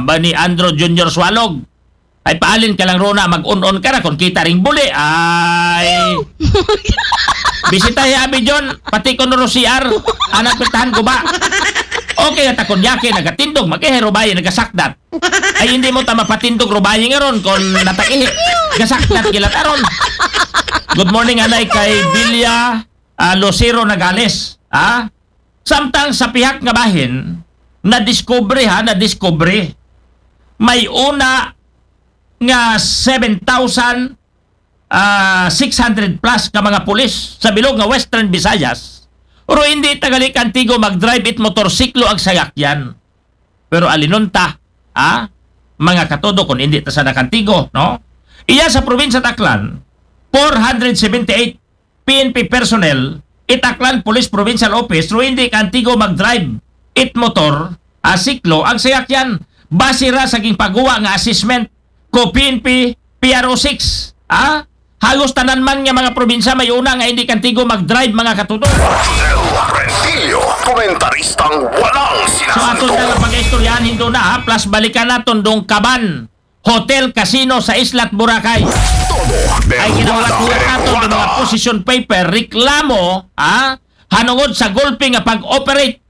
ba ni Andrew Junior Swalog. Ay paalin ka lang Rona, mag-on-on ka na kung kita ring buli. Ay bisitahi abi John, pati ko no CR, anak pitahan ko ba? Okay at akong yake nagatindog, mag-ehero bayan nagasakdat. Ay hindi mo ta mapatindog rubayan nga ron kung natakihi. Gasakdat gilat aron. Good morning anay kay Bilya Lucero Nagales. Samtang sa pihak nga bahin, na-discovery may una nga 7,600 plus ka mga pulis sa bilog nga Western Visayas. Pero hindi tagali kantigo mag-drive it motorsiklo ang sayakyan. Pero alinunta, mga katodo kung hindi ta sa nakantigo, no? Iya sa probinsya Taclan, 478 PNP personnel, Itaklan Police Provincial Office, pero hindi kantigo mag-drive it motor, siklo ang sayakyan. Basira sa ging pagguwa nga assessment ko PNP PRO6. Halos tanan man nga mga probinsya may una nga hindi kantigo mag-drive mga katudo. Rentilio, komentaristang walang So aton nga pag-istoryahan hindo na plus balikan naton dong Kaban Hotel Casino sa Islat Boracay. Ay kinawat-huwat naton ng mga position paper reklamo hanungod sa gulping nga pag-operate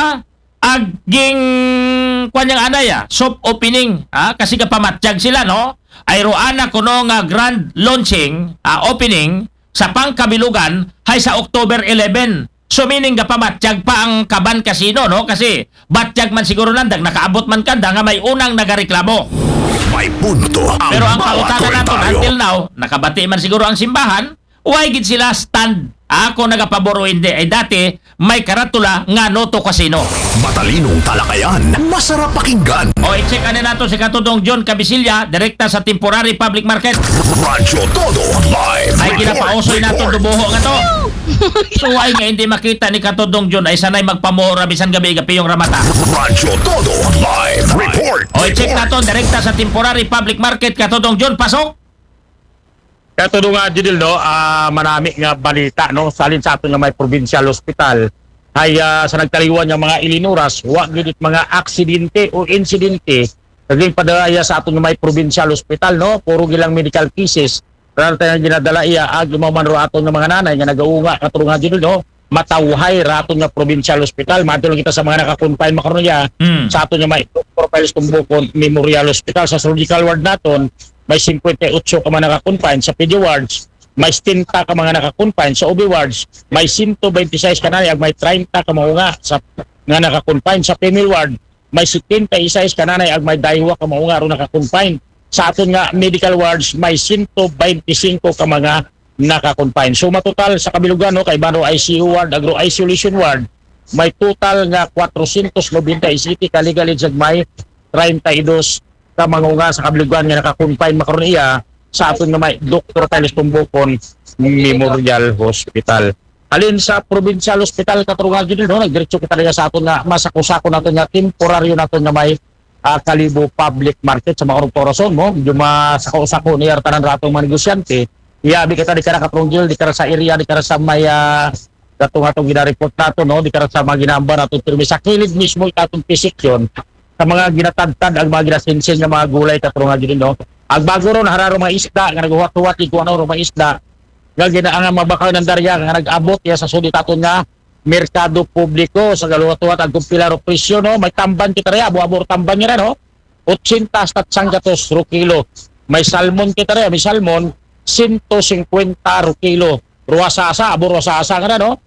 aging kanyang anay soft opening kasi kapamatjag sila no ay roana kuno nga grand launching opening sa pangkabilugan hay sa October 11. So meaning kapamatjag pa ang Kaban Casino no kasi batjag man siguro nandag nakaabot man kanda nga may unang nagareklamo. May punto ang pero ang kautanan nato komentaryo. until now nakabati man siguro ang simbahan why gid sila stand ako nagapaboro hindi ay dati may karatula nga Noto Casino. Matalinong talakayan, masarap pakinggan. O i-check ano nato si Katudong John Cabisilya, direkta sa Temporary Public Market. Radyo Todo Live Ay kinapausoy nato dubuho nga to. So ay nga hindi makita ni Katudong John ay sanay magpamora bisan gabi-gabi yung ramata. Radyo Todo Live Report. O i-check nato direkta sa Temporary Public Market Katudong John, pasok. Kato nga Jidil no, marami nga balita no, salin sa aton nga may provincial hospital ay sa nagtaliwan nga mga ilinuras, wa gyud mga aksidente o insidente kaging padaya sa aton nga may provincial hospital no, puro gilang medical cases. Pero tayo ginadala iya ag lumaman ro aton nga mga nanay nga nagaunga kato nga Jidil no, matawhay ra aton nga provincial hospital. Madto kita sa mga naka-confine makaron niya sa aton nga may Profiles Tumbukon Memorial Hospital sa surgical ward naton. May 58 ka mga naka-confine sa PD wards, may 10 ka mga naka-confine sa OB wards, may 126 ka na may 30 ka mga sa nga naka-confine sa female ward, may 76 ka na may daywa ka mga ro naka-confine. Sa aton nga medical wards, may 125 ka mga naka-confine. So matotal sa kabilugan no, kay Baro ICU ward, Agro Isolation ward, may total nga 490 kaligalid may 32 mga sa kabilugan nga naka-confine makaron iya sa aton nga may Dr. Teles Tumbukon Memorial Hospital. Alin sa provincial hospital katurungan gyud no, nagdiretso kita sa aton nga masako-sako naton nga temporaryo naton nga may Kalibo Public Market sa mga Toroson mo, medyo masako-sako niya tanan ratong mga negosyante. Iyabi kita di kara katrunggil di kara sa area di kara sa may atong gina-report nato no, di kara sa mga ginamba nato pero sa kilid mismo itong pisikyon sa mga ginatagtad ang mga ginasinsin nga mga gulay katrungan gyud no. Ang bago ron hararo mga isda nga naghuwat-huwat iko ano ro mga isda nga ginaang mabakaw ng darya nga nag-abot ya sa sudit aton nga merkado publiko sa galuwat-huwat ang kumpila ro presyo no. May tamban kita ri abo-abo tamban niya no. 80 hasta 100 ro kilo. May salmon kita ri, may salmon 150 ro kilo. Ruwasasa, abo ruwasasa nga no.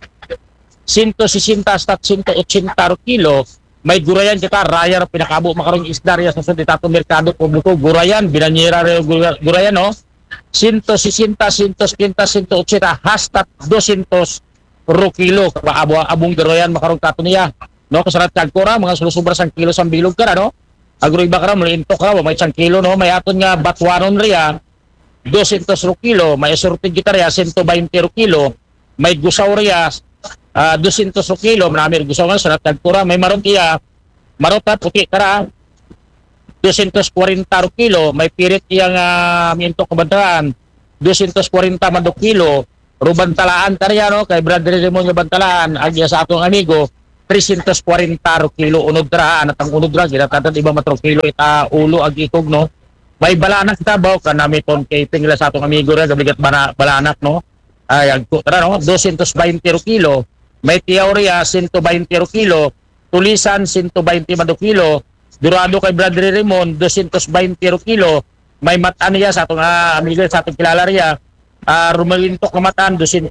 160 hasta 180 ro kilo. May gurayan kita, rayar pinakabo makarong isda riya sa suditato merkado publiko, gurayan, binanyera gurayan no. 160, 150, 180 hasta 200 ro kilo. Abong gurayan makarong tato niya. No, kasarat kagkura, mga sulusubra sang kilo sang bilog ka no. Agro iba ka mo intok ka may 1 kilo no, may aton nga batwanon riya 200 ro kilo, may asorted kita riya 120 ro kilo, may gusaw riya 200 ro kilo, marami gusto nga sa nagtagpura, may marontiya, marota puti tara 240 ro kilo, may pirit iyang minto kabantalaan 240 mado kilo, rubantalaan tariya no, kay Brother Raymond nga bantalaan, agya sa atong amigo 340 kilo unod ra anat ang unod ra ginatatan iba matro kilo ita ulo ag ikog no. May balanak tabaw kanami ton kay tingla sa atong amigo ra gabigat balanak no. Ay agko tara no 220 kilo. May teorya 120 kilo, tulisan 120 mado kilo, durado kay Brother Raymond 220 kilo. May mata niya sa atong amigo sa atong kilala riya. Rumalintok na matan 160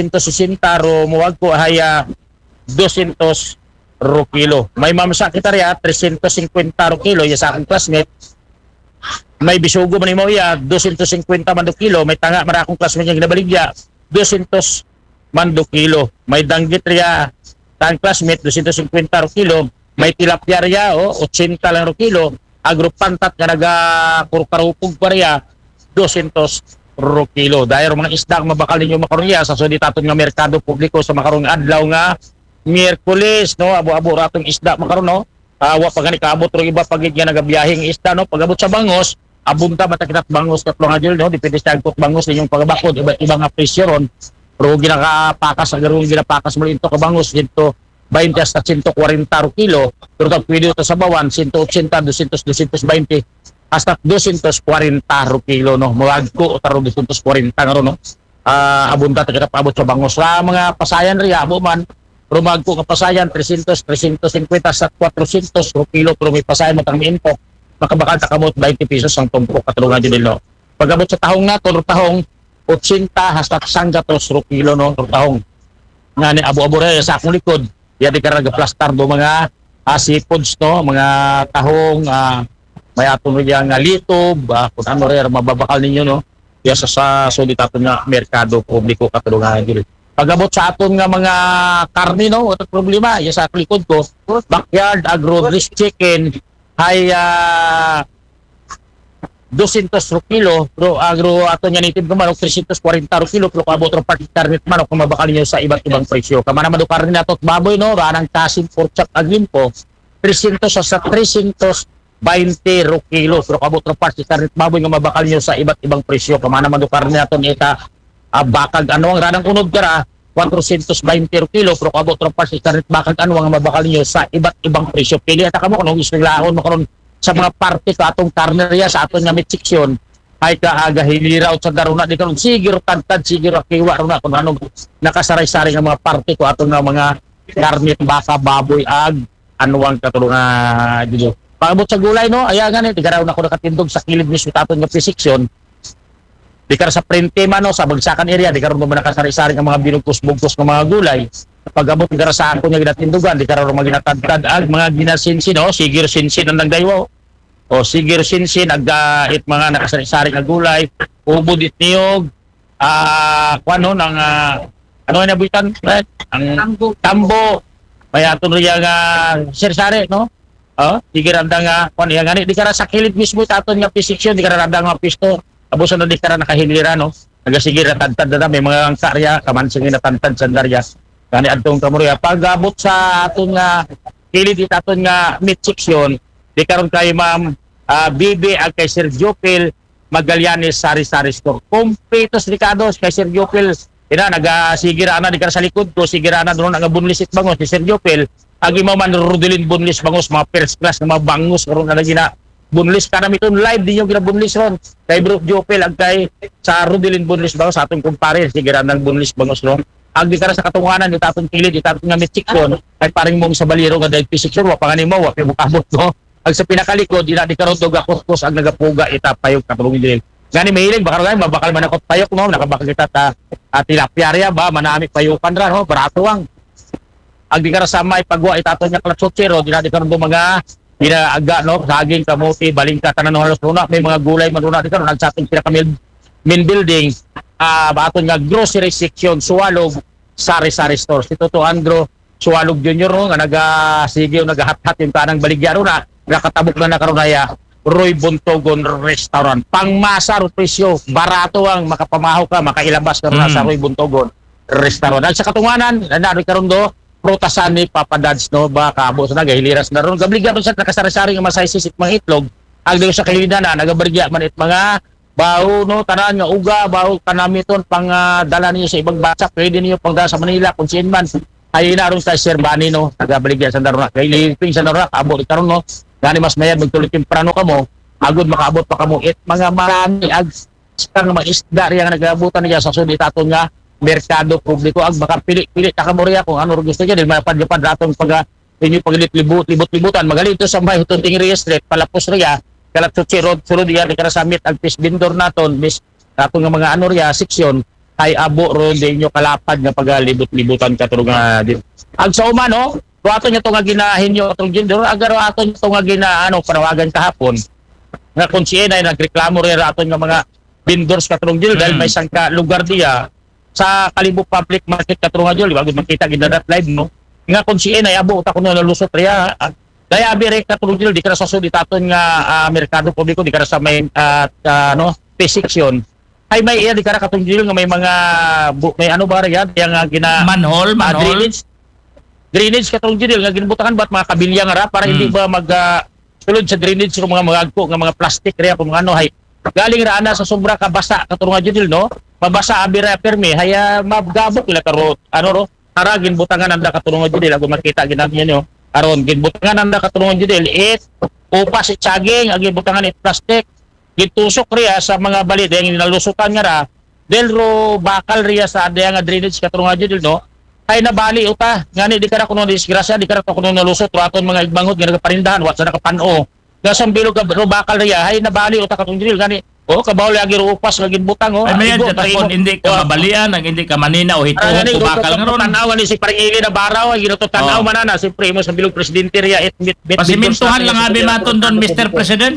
ro muwag ko haya 200 ro kilo. May mamsa kita riya 350 ro kilo ya sa akong classmate. May bisugo man imo iya 250 man do kilo. May tanga man akong classmate nga ginabaligya 200 man do kilo. May danggit riya tang classmate 250 ro kilo. May tilapia riya 80 lang ro kilo. Agro pantat nga naga kurkarupog pa riya 200 ro kilo. Dahil mga isda ang mabakal ninyo makaroon iya sa suditaton nga merkado publiko sa makarong adlaw nga Miyerkules no abo-abo ratong isda makaron no. Wa pa gani kaabot ro iba pagid nga nagabiyahing isda no pagabot sa bangos abunta mata kitat bangos katlo nga jud no depende sa agkot bangos ninyong pagabakod iba nga presyo ron pero ginakapakas ang garong ginapakas mo into ka bangos dito 20 hasta 140 ro kilo pero tag pwede to sa bawan 180 200 220 hasta 240 ro kilo no muagko taro 240 nga ron no. Abunta ta kita paabot sa bangos sa mga pasayan riya abo man rumag ko kapasayan 300, 350 sa 400 ro kilo pero may pasayan matang miinpok makabakal ta kamot 20 pesos ang tumpok katulungan din no. Pagabot sa tahong na tahong 80 hasta 100 ro kilo no tahong. Nga ni abo-abo ra sa akong likod. Ya di karaga plastar do mga seafoods no, mga tahong may aton riya nga litob kun ano ra mababakal ninyo no. Ya sa suditaton nga merkado publiko katulungan din. Pagabot sa aton nga mga karne no, ito problema, ya sa likod ko, backyard agro-release chicken ay 200 ro kilo, pero agro aton nga native ka manok 340 ro kilo, pero kabot ro part karne manok kung mabakal niyo sa iba't ibang presyo. Kama naman do karne nato baboy no, ranang kasim pork chop aglim po 300 sa 320 ro kilo, pero kabot ro part karne baboy nga mabakal niyo sa iba't ibang presyo. Kama naman do karne nato ita bakag ano ang ranang unod kara 420 ro kilo pero kabot ro pas karnet bakag ano ang mabakal niyo sa iba't ibang presyo. Pili ata kamo kung gusto laon makaron sa mga parte sa atong karnerya sa aton nga meat section ay kaaga hiliraw sa daruna di karon sigiro tantad sigiro kiwa ro na kun ano nakasaray-saray nga mga parte ko aton nga mga karnet baka baboy ag anuang katulungan dito. Pagabot sa gulay no aya gani di karaw na ko nakatindog sa kilid mismo aton nga section. Di kar sa prente man no, sa bagsakan area di karon mo nakasari-sari ang mga binugkos-bugkos ng mga gulay. Pag-abot di kar sa ako nya ginatindugan di karon mo ginatadtad ag mga ginasinsin no, sigir sinsin ang nagdaywo. O sigir sinsin ag it mga nakasari-sari nga gulay, ubod it niyog kuno nang ano na buitan ang tambo. May aton riya nga sari-sari no. Sigir anda nga kuno ya gani di kar sa kilid mismo aton nga section di kar anda nga pisto. Abuso na di kara nakahilira no. Nagasige na tantad na may mga karya kamansing na tantad sandarya. Kani adtong kamurya pagabot sa aton nga kilid it aton nga meat section di karon kay Ma'am Bibi ag kay Sir Jopel Magallanes Sari-Sari Store. Kompletos Ricardo kay Sir Jopel ina nagasigira na di kara sa likod ko sigira na doon nga bunlisit bangos ni Sir Jopel agi mo man Rodolin bunlis bangos mga first class nga mga bangus karon na gina bunlis ka namin ito live din yung ginabunlis ron kay Bro Jopel ag kay sa Rodilin bunlis bangos sa atong kumpare sigira ng bunlis bangos ron ag di kara sa katunganan yung tatong kilid yung tatong nga mitsikon kay paring mong sa baliro nga dahil pisikson wa pangani mo wa pibukabot no ag sa pinakalikod di na di karon dog akos ag nagapuga itapayog katulong din gani mahilig baka rin mabakal man akot payok no nakabakal kita ta tilapia ba manami payukan ra no barato ang ag di kara sa may pagwa itaton nya klatsotsero di na di karon do mga aga no saging kamote balingka tanan halos runa may mga gulay man runa dito nag sa ating main building aton nga grocery section Suwalog Sari-Sari Stores ito to Andro Suwalog Junior no nga nagasigyo nagahat-hat yung tanang baligya runa nakatabok na karonaya Roy Buntogon Restaurant pangmasa ro presyo barato ang makapamahaw ka makailabas ka sa Roy Buntogon Restaurant at sa katunganan na karon do prutasan ni Papa Dads no ba kabo sa nagahiliras na ron gabliga ron sa nakasari-sari nga masaysis it mga itlog ag dito sa kahilida na nagabarigya man it mga baho no tanan nga uga baho kanami ton pang dala niyo sa ibang bansa pwede niyo pangdala sa Manila kung sin man ay naroon sa Sir Bani no, tagabaligya sa Narona. Kay liping sa Narona, kaabot karon no. Gani mas mayad magtuloy temprano kamo, agud makaabot pa kamo it mga marami ag sang mga isda riya nga nagabutan niya sa sudi taton nga merkado publiko ag makapili-pili ta kamo riya kung ano gusto niya dili mapad-pad raton pag inyo paglibot-libutan magalito sa may tunting Ria Street palapos riya kalat sa road sulod diya di kana summit ag fish vendor naton mis raton nga mga ano riya seksyon ay abo ro di inyo kalapad nga pagalibot-libutan katulog nga ag sa uma no ato niya to nga ginahin nyo atong gender agar ato niya to nga ano panawagan kahapon nga kung siya na nagreklamo rin aton nga mga vendors katulong dil dahil may isang lugar diya sa Kalibo Public Market katulong nga dil di ba makita ginadat live no nga kung siya na abo ta kuno nalusot riya daya abi katulong dil di kana sa sudi taton nga merkado publiko di kana sa may ano section ay may iya di kana katulong dil nga may mga may ano ba riya yang manhole drainage katulong dil nga ginbutangan bat mga kabilya nga ra para hindi ba mag sulod sa drainage ng mga magagpo nga mga plastic riya kung ano hay galing ra ana sa sobra ka basa katulong nga dil no mabasa abi ra permi haya mabgabok ila karo ano ro ara ginbutangan anda katulong nga dil ako makita ginamit niyo aron ginbutangan anda katulong nga dil upas saging agi butangan it plastic gitusok riya sa mga bali dayang nalusutan nga ra del ro bakal riya sa adya nga drainage katulong nga dil no ay nabali uta ngani di kana kuno disgrasya di kana kuno nalusot raton mga igbangot nga nagaparindahan wat sa nakapano nga sambilog ro bakal riya ay nabali uta katong dil gani kabawli agi ro upas nga ginbutang ay may tapon hindi ka mabalian ang hindi ka manina o hito o bakal nga ron tanawan ni si Paringili na baraw ay ginato tanaw manana si Primo sa bilog presidente riya pasimintuhan lang abi maton don Mr. President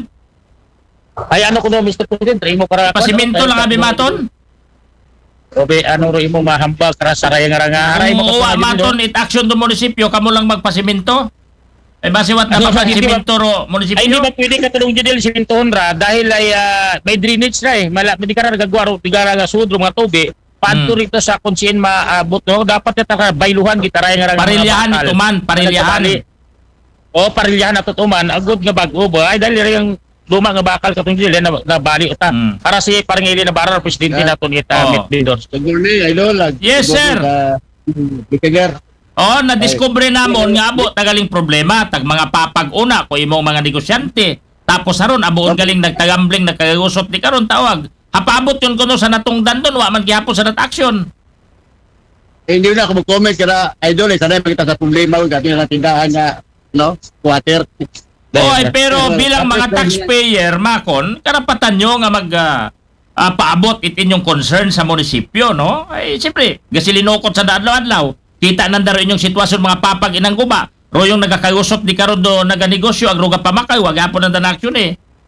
ay ano kuno Mr. President Primo para pasiminto lang abi maton Obe ano ro imo mahambal tara sa raya nga aray mo maton it action do munisipyo kamo lang magpasiminto ay basiwat na magpasiminto ro munisipyo ay hindi ba pwede katulong judel simintohon ra dahil ay may drainage ra hindi ka ra nagagwaro tigara nga sudro mga tubig padto rito sa konsien maabot no dapat ta bayluhan kita raya nga parilyahan ito man parilyahan parilyahan na tutuman agud nga bag-o ba ay dahil yung luma nga bakal katong dili na bali uta para si Paringili na barar presidente naton ita vendors Gurni idol yes sir bikager na discover namon nga abo tagaling problema tag mga papag-una ko imong mga negosyante tapos haron abo galing nagtagambling nagkagusot di karon tawag hapabot yun kuno sa natungdan don wa man gihapon sa nat action hindi na ako mag-comment kada idol sanay makita sa problema ug ating tindahan nga no water pero bilang mga taxpayer makon karapatan nyo nga mag paabot it inyong concern sa munisipyo no ay siyempre gasilinokot sa adlaw-adlaw kita nandaro inyong sitwasyon mga papag inang guba ro yung nagakayusot di karon do naganegosyo ag ruga pamakay wag hapon nanda na action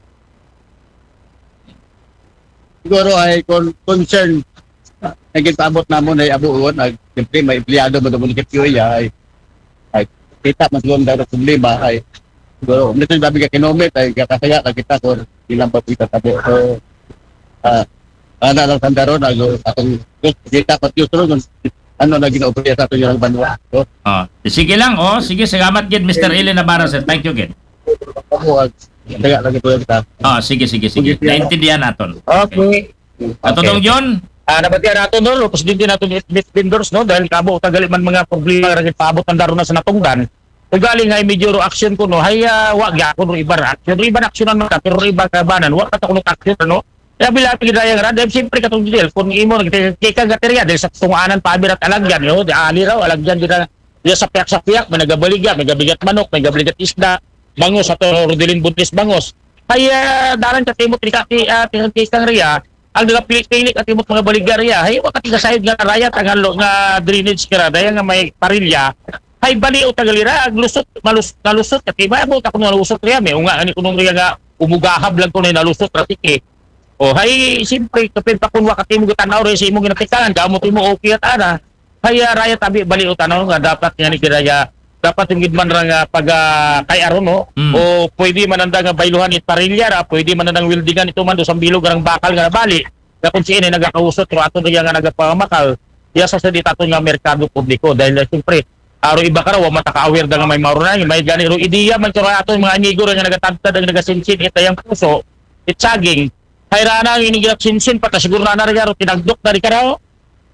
siguro ay concern naging paabot namon ay abuon siyempre may empleyado ba do munisipyo ay kita mas ganda sa problema ay siguro nito dabi ka kinomit ay kakasaya kita ko ilang pa kita tabo so ana lang sandaron atong kita pati usulon ano na ginaoperya sa ato yung banwa so sige lang sige salamat gid Mr. Eli Navarro sir thank you gid kaya lagi po kita sige naintindihan naton okay katulong John nabatian naton no presidente naton vendors no dahil kabo tagali man mga problema ra gid paabot ang daro na sa natungdan galing ay medyo action ko no hay wa gyapon ro iba actionan man pero iba kabanan wa ta kuno action no kaya bila pigidaya nga dahil siyempre katong dil kung imo nagkika gaterya dahil sa tunganan pabirat alagyan no di ali raw alagyan dia sa piyak may nagabaligya may gabigat manok may gabigat isda bangos ato rodilin buntis bangos ay dalan ka timot ni kikang riya ang nagapili at timot mga baligya hay wa katiga sayod nga raya tangalo nga drainage kira daya nga may parilya hay bali o tagalira aglusot nalusot katiba mo ta kuno nalusot riya may unga ani kunong riya nga umugahab lang kuno nalusot ratike hay simpre kapin pa kun wa katimo tanaw ri sa imong ginatikan gamot mo okay at ana hay raya tabi bali o tanaw nga dapat nga ni kiraya dapat yung gidman ra nga pag kay aron no o pwede man anda nga bayluhan it parilya ra pwede man andang weldingan ito man do sa bilog garang bakal nga bali kapon si ine nagakausot ro aton riya nga nagapamakal iya sa ditaton nga merkado publiko dahil simpre aro iba ka raw mataka-aware da nga may marunan may gani ro ideya man to ato mga amigo nga nagatantad nga nagasinsin itayang puso it saging hayrana ang inigilak sinsin pata siguro na ro tinagdok dari ka raw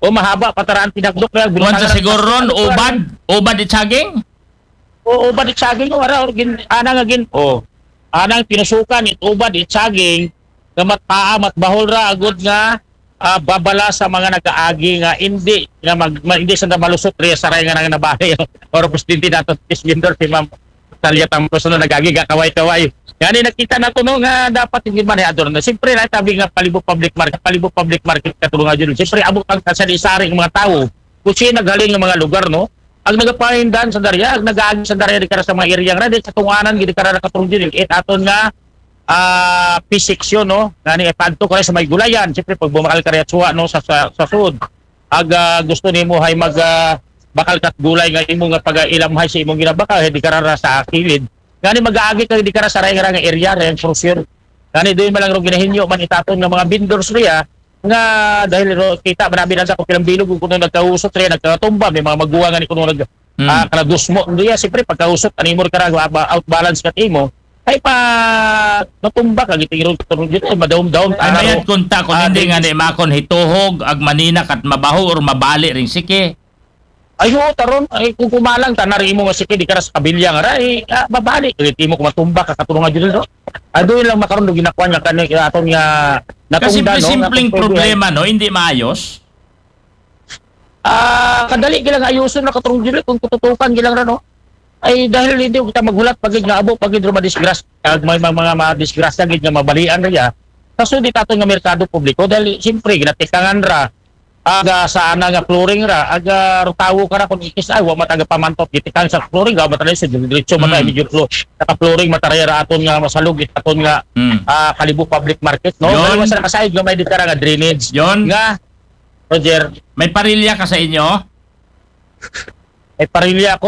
O mahaba pataraan tinagdok na. Kuwan sa siguro ron, ubad itsaging. O ubad itsaging o ara anang agin. O anang pinasukan it ubad itsaging nga matpaam at bahol ra agud nga babala sa mga nag-aagi nga hindi hindi sa malusot re sa ray nga nang nabahay or presidente nato Isgindor si Ma'am Talia Tampos no nagagi ga kaway-kaway. Yani nakita nato no nga dapat hindi man ador na. Siyempre na tabi nga palibot public market katulong nga jud. Siyempre abot ang kasari-sari ng mga tao. Kung sino nagaling ng mga lugar no. Ang nagapahindan sa darya, ang nag-aagi sa darya di kara sa mga area nga di sa tunganan gid kara katulong jud. Aton nga P6 yun, no? Nani ipadto ko sa may gulayan. Siyempre, pag bumakal ka rin at suwa, no? Sa sud. Gusto ni mo hay bakal kat gulay nga imo nga pag ilamhay sa imong ginabakal, hindi ka rara sa kilid. Ngani mag-aagi ka, hindi ka rara sa ray nga area, rin, cruiser. Ngani doon malang ro ginahinyo, man itaton ng mga vendors riya, nga dahil kita, manabi na sa kupilang bilog, kung nagkausot rin, nagkatumba, may mga maguwa nga ni kung kanadus mo. Riya, siyempre, pagkausot, animor ka rin, outbalance ka imo, ay pa natumba ka gitingiro dito madawom-dawom Ay mayat kunta kung hindi nga ni makon hituhog ag manina kat mabaho or mabali ring sike. Ay ho taron ay kung kumalang tanari mo nga sike di ka sa kabilya nga ay babali dili mo kung matumba ka katulungan jud no. Adoy lang makaron og ginakuan nga kanay aton nga Kasi natungdan no. simpleng problema no hindi maayos. Kadali gilang ayuson na katulong jud kung tututukan gilang ra no. Ay dahil hindi kita maghulat pagid nga abo pagid ro madisgras kag may mga madisgrasya gid nga mabalian ra kaso di taton nga merkado publiko dahil simpre ginatikangan ra aga sa ana nga flooring ra aga tawo ka ra kun ikis ay wa mataga pamantot gitikan sa flooring ga matali sa diretso matay medyo naka flooring matari ra aton nga masalug aton nga Kalibo public market no dahil sa nakasayod nga may dikara nga drainage Yon nga Roger may parilya ka sa inyo. Ay parilya ako